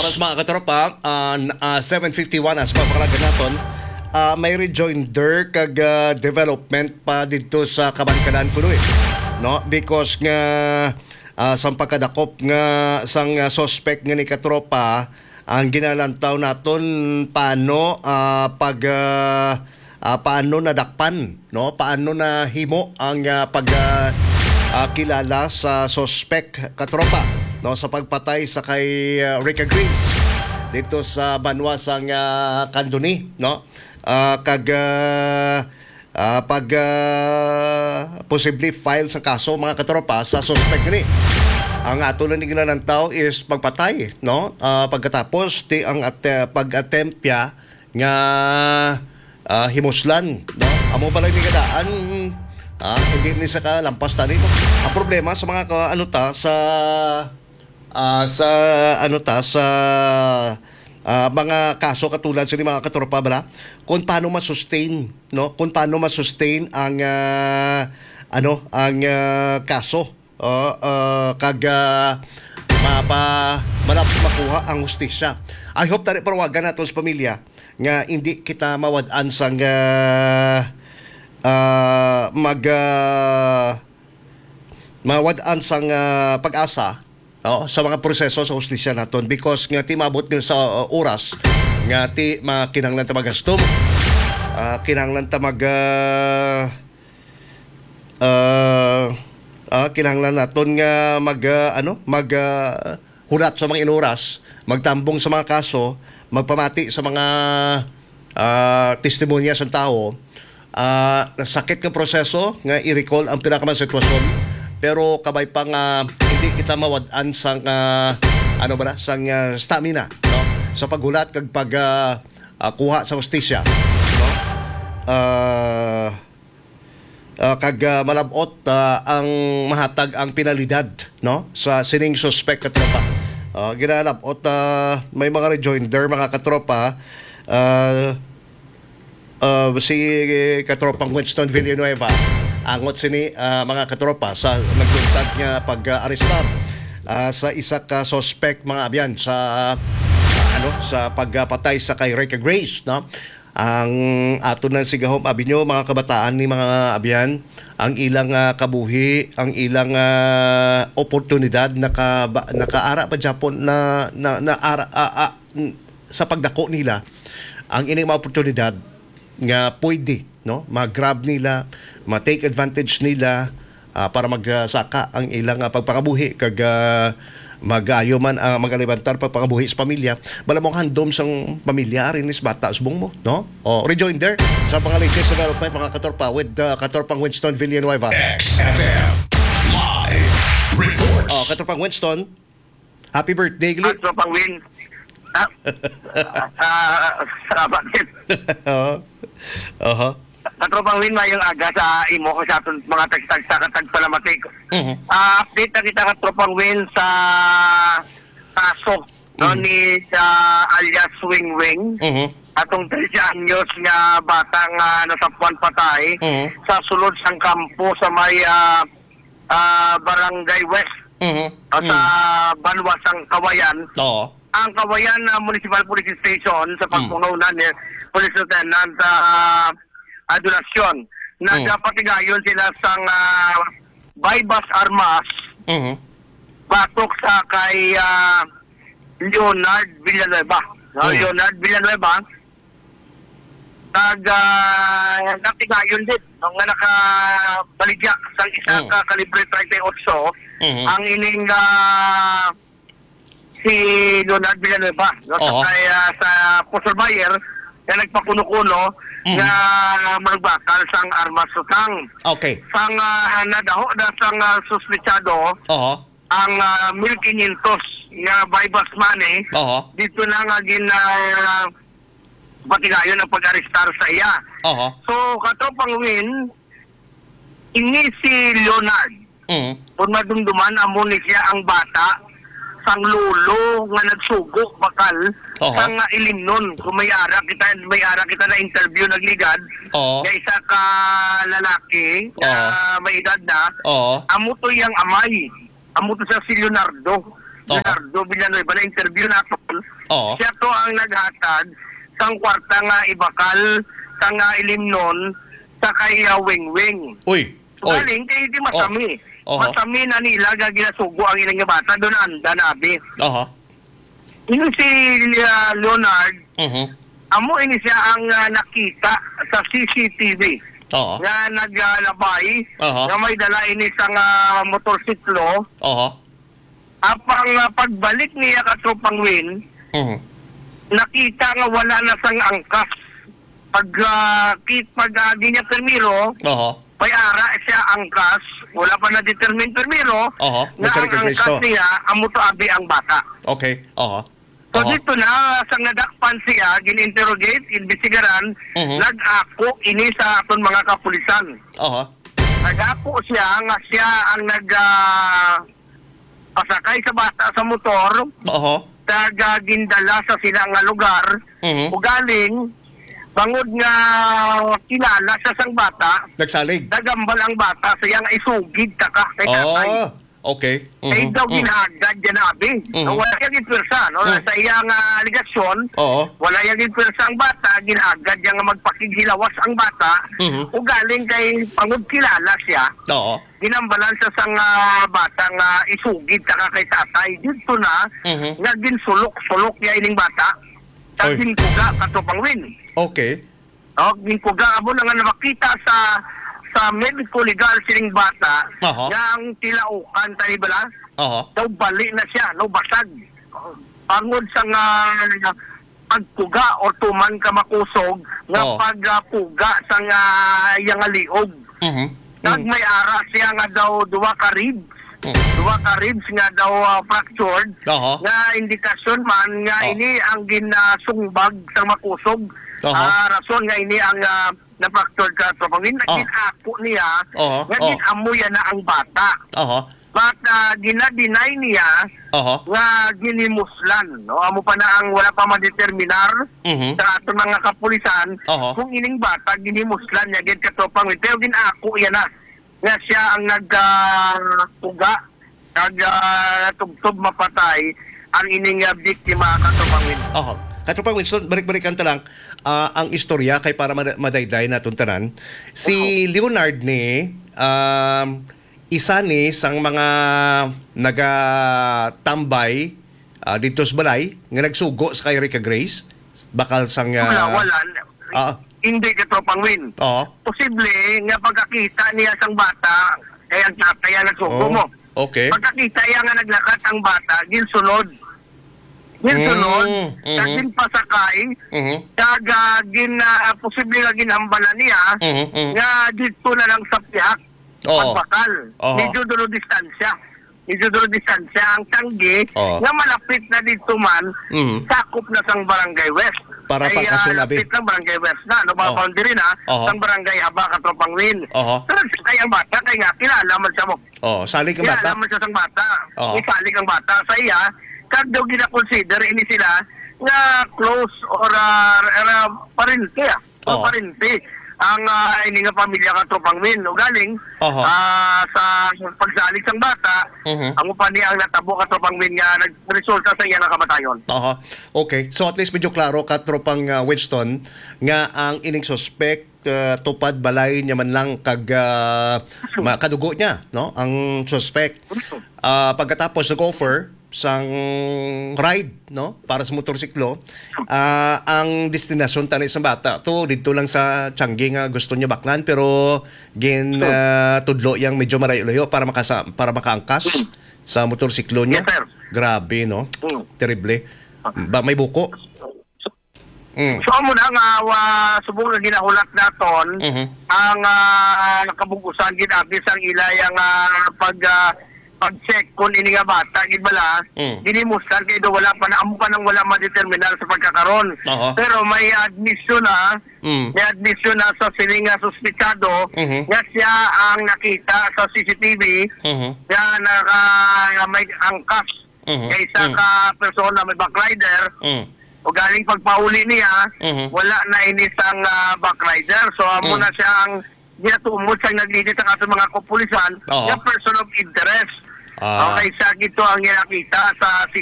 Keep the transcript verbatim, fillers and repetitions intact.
oras mga katropa, uh, uh, seven fifty-one as mapakalagan natin. Uh, may rejoinder kag uh, development pa dito sa Kabankalan kuno eh. No? Because nga uh, sang pagkadakop nga sang uh, suspect nga ni katropa ang ginalantaw naton paano uh, pag uh, uh, paano nadakpan, no? Paano na himo ang uh, pag uh, uh, kilala sa suspect katropa, no, sa pagpatay sa kay uh, Rica Grace dito sa banwasang uh, Kanduni, no? Uh, kag uh, uh, pag uh, possibly file sa kaso mga katropa sa suspect ni. Ang ato lang ng tao is pagpatay, no? Uh, pagkatapos ti ang at, uh, pag-attempt ya nga uh, himuslan, no? Amo pala ni kadaan ah, hindi ni sa kalampas tani, no? Ang problema sa mga ka, ano ta sa uh, sa ano ta sa uh, mga kaso katulad sa mga katropa bala kung paano ma-sustain, no? Kung paano ma-sustain ang uh, ano ang uh, kaso uh, uh, kag uh, mapa manap makuha ang hustisya. I hope tani parawagan nato sa pamilya nga hindi kita mawad-an sang uh, uh, mag uh, mawad-an sang uh, pag-asa, no, sa mga proseso sa hustisya naton because nga ti mabot nyo sa uh, oras nga ti makinanglan ta magastom, uh, kinanglan ta mag uh, uh, uh, kinanglan naton nga mag uh, ano mag uh, hulat sa mga inuras, magtambong sa mga kaso, magpamati sa mga uh, testimonya sa tao. Uh, sakit ng proseso nga i-recall ang pinakamang sitwasyon, pero kabay pa nga hindi kita mawad-an sang uh, ano ba na sang uh, stamina, no, sa paghulat kag pag uh, uh, kuha sa hustisya, no, uh, uh, kag uh, malabot uh, ang mahatag ang penalidad, no, sa sining suspect katropa. Uh, ginalabot uh, may mga rejoinder mga katropa. uh, Uh, si katropang Winston Villanueva angot sini uh, mga katropa sa nagluntad nga pag-arestar uh, sa isa ka suspect mga abyan sa uh, ano sa pagpatay sa kay Rica Grace, no? Ang ato na sigahom abinyo mga kabataan ni mga abyan ang ilang uh, kabuhi, ang ilang uh, oportunidad naka nakaara pa Japon na na, na ara, uh, uh, sa pagdako nila ang ining mga oportunidad nga pwede, no, mag-grab nila, ma-take advantage nila uh, para magsaka ang ilang uh, pagpakabuhi kag uh, magayo man ang uh, magalibantar pagpakabuhi sa pamilya. Bala mong handom sang pamilya rin is bata subong mo, no? O rejoinder sa mga latest development mga katorpa with uh, katorpang Winston Villanueva. X F M Live Reports. Oh, katorpang Winston, happy birthday gali. Katorpang Win. Ah, uh, salamat din. Oo. Oho. Katropang Win, mayong aga sa imo ko sa atong mga tagtag sa katagpalamatik. Uh-huh. Uh, update na kita Katropang Win sa kaso, no, uh-huh, ni uh, alias Wing Wing. Uh-huh. Atong thirty anyos nga batang uh, nasapuan patay uh-huh, sa sulod sang kampo sa may uh, uh, Barangay West, uh-huh, uh, sa Banwasang Kawayan. Oo. Ang Kawayan uh, Municipal Police Station sa pagpungunan ni mm. Police Lieutenant uh, Adolasyon. Nagpatigayon sila sa uh, Baybas Armas, uh-huh, batok sa kay uh, Leonard Villanueva. Uh-huh. Leonard Villanueva nag uh, nagtigayon din nung nga nakabaligya sa isa uh-huh, ka kalibre thirty-eight. Uh-huh. Ang ining uh, si Leonard Villanueva, no? Uh-huh. Kaya sa Pusol Bayer na nagpakuno-kuno, mm-hmm, na magbakal sang armas sutang. Okay. Sang uh, nadaho na sang uh, suspitsado, uh-huh, ang uh, mil quinientos nga bypass money, uh-huh, dito na nga gin uh, patigayon ang pag-arestar sa iya. Uh-huh. So, katropang Win, ini si Leonard, mm-hmm, kung madumduman, amo ni siya ang bata sang lulo nga nagsugo bakal, uh-huh, sang uh, ilimnon kung may ara kita may ara kita na interview nagligad, uh-huh, nga isa ka lalaki, uh-huh, uh, may edad na, uh-huh, amo to yang amay, amo to sa si Leonardo Oo. Leonardo Villanueva na interview naton. Oo. Siya to ang naghatag sang kwarta nga ibakal sang nga ilimnon sa kay uh, Wing-Wing. Uy. Oy. Galing kay di masami. Oh. Oho. Masami na nila ga ginasugo ang ilang nga bata doon anda nabi. Aha. Yung si uh, Leonard, Mhm. amo ini siya ang uh, nakita sa C C T V. Oo. Nga naglalabay, Aha. nga may dala ini sa uh, motorsiklo. Aha. Apang uh, pagbalik niya katropang Win, Mhm. nakita nga wala na sang angkas. Pag uh, kit pag uh, di niya permiro, Aha. may ara siya angkas, wala pa na determine permiro, Aha. na ang Masarap kay angkas Cristo. niya, amo to abi ang bata. Okay. Aha. So Aha. dito na, sa nadakpan siya, gin-interrogate, investigaran, Mhm. nag-ako ini sa aton mga kapulisan. Aha. Nag-ako siya nga siya ang nag ah, pasakay sa bata sa motor, Aha. nag-gindala sa sila nga lugar, Mhm. o galing, bangod nga kilala sa sang bata, Nagsalig. nagambal ang bata, siya nga isugid taka kay tatay. Oh. Okay. Kay Mhm. daw Mhm. ginagad yan abi. Mhm. So, wala yung ipwersa, no? Mhm. Sa iyang uh, aligasyon, Oo. wala yung ipwersa ang bata, ginagad yung magpakighilawas ang bata, Mhm. o galing kay pangod kilala siya, Oo. ginambalan sa sang uh, bata nga isugid taka kay tatay. Dito na, Mhm. nga ginsulok-sulok niya ining bata, sa Oy. ginkuga katopang Win. Okay. O, ginkuga amo na nga nakita sa sa medical legal sining bata, Aha. nga ang tilaukan tayo bala, Aha. daw bali na siya, no basag. Pangod sa nga pagpuga o tuman ka makusog nga Oo. pagpuga sa nga yang liog. Mhm. Nag Mhm. may ara siya nga daw duwa ka ribs. Mhm. Duwa ka ribs nga daw uh, fractured. Aha. Nga indikasyon man nga Oo. ini ang ginasumbag sa makusog. Aha. Ah, rason nga ini ang uh, na-fractured ka tropangin. Ah. Ginako niya Aha. nga Oh. ginamuya na ang bata. Aha. But uh, ginadeny niya Aha. nga ginimuslan. No? Amo pa na ang wala pa madeterminar Mhm. sa aton mga kapulisan Aha. kung ining bata ginimuslan niya gid katropang pero ginako yan na nga siya ang nagpuga nag uh, tugtog mapatay ang ining uh, biktima katropang. Aha. Katropang Winston, balik-balikan ta lang ah, ang istorya kay para mad- madayday na tuntanan. Si Leonard ni um, isa ni sang mga nagatambay ah, dito sa balay nga nagsugo sa kay Rica Grace bakal sang ah, Wala, wala. ah, Hindi katropang Win. oo. Posible nga pagkakita niya sang bata kaya ang tatay ang nagsugo Oh, mo. okay. Pagkakita niya nga naglakat ang bata, ginsunod. Ginsunod, Mm, mhm. kagin pasakay, Mhm. kag uh, gin, uh, posible nga ginhambalan niya, Mhm, mhm. nga dito na lang sa piyak, Oo. pagbakal. Oo. Medyo dulo distansya. Medyo dulo distansya. Ang tanggi, Oo. nga malapit na dito man, Mhm. sakop na sang Barangay West. Para Ay, pagkasulabi. uh, lapit ng Barangay West na. No, mga Oo. boundary na, Oo. sang Barangay Haba, Katropang Win. Oo. Pero kaya ang bata, kaya nga, kilala man siya mo. Oh, salig ang Kilala bata. man siya sang bata. Oo. Isalik ang bata sa iya, kag daw gina-consider ini sila nga close or uh, uh, parente. ah. Oo. O parente ang uh, ini nga pamilya Katropang Win. O galing, Oo. ah, sa pagsalig sang bata, Mhm. ang upan niya ang natabo Katropang Win nga nagresulta sa iya nga kamatayon. Aha. Okay. So at least medyo klaro ka tropang uh, Winston nga ang ining suspect uh, tupad balay niya man lang kag uh, ma- kadugo niya, no? Ang suspect. Ah, pagkatapos nag-offer sang ride, no? Para sa motorsiklo, ah, ang destinasyon tani sa bata to dito lang sa Changi nga gusto niya baklan pero gin uh, tudlo yang medyo marayo-layo para makasa para makaangkas sa motorsiklo niya. Yes, sir. Grabe, no? Mm. Terrible. Ba may buko? Mm. So amo na nga uh, subong na ginahulat naton Mhm. ang uh, nakabugusan ginabi sang ilay ang uh, pag uh, pag-check kung ini nga bata gid bala Mm. ginimustan kay do wala pa na amo pa nang wala madeterminar sa pagkakaron. Oo. Pero may admission na Mm. may admission na sa sining nga suspitsado Mhm. nga siya ang nakita sa C C T V Mhm. nga naka nga may angkas Mhm. kay isa Mm. ka persona may backrider. Mm. O galing pagpauli niya, Mhm. wala na inisang uh, backrider. So amo Mm. na siya ang ginatumod sa naglidit ang ating mga kapulisan Oo. nga person of interest. Ah. Okay, sa gito ang nakita sa